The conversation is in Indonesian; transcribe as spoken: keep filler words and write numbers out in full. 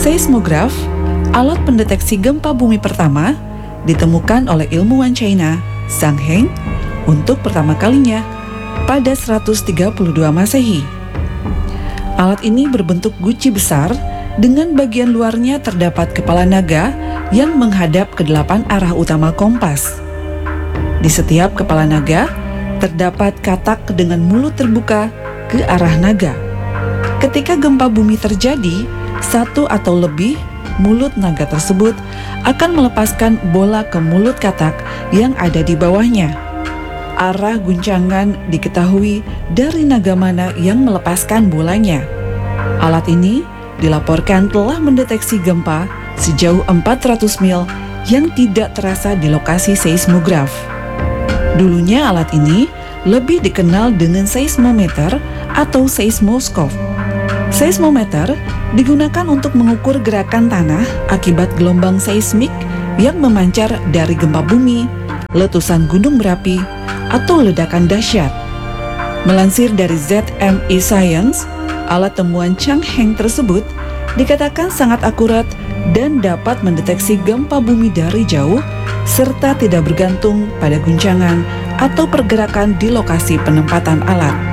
Seismograf, alat pendeteksi gempa bumi pertama, ditemukan oleh ilmuwan China Zhang Heng untuk pertama kalinya pada seratus tiga puluh dua Masehi. Alat ini berbentuk guci besar dengan bagian luarnya terdapat kepala naga yang menghadap ke delapan arah utama kompas. Di setiap kepala naga terdapat katak dengan mulut terbuka ke arah naga. Ketika gempa bumi terjadi, satu atau lebih mulut naga tersebut akan melepaskan bola ke mulut katak yang ada di bawahnya. Arah guncangan diketahui dari naga mana yang melepaskan bolanya. Alat ini dilaporkan telah mendeteksi gempa sejauh empat ratus mil yang tidak terasa di lokasi seismograf. Dulunya alat ini lebih dikenal dengan seismometer atau seismoskop. Seismometer digunakan untuk mengukur gerakan tanah akibat gelombang seismik yang memancar dari gempa bumi, letusan gunung berapi, atau ledakan dahsyat. Melansir dari Z M E Science, alat temuan Zhang Heng tersebut dikatakan sangat akurat dan dapat mendeteksi gempa bumi dari jauh serta tidak bergantung pada guncangan atau pergerakan di lokasi penempatan alat.